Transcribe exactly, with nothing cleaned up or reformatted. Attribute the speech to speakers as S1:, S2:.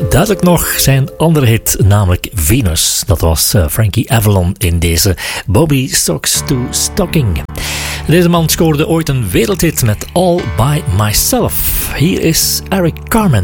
S1: duidelijk nog zijn andere hit, namelijk Venus. Dat was uh, Frankie Avalon in deze Bobby Socks to Stocking. Deze man scoorde ooit een wereldhit met All By Myself. Hier is Eric Carmen.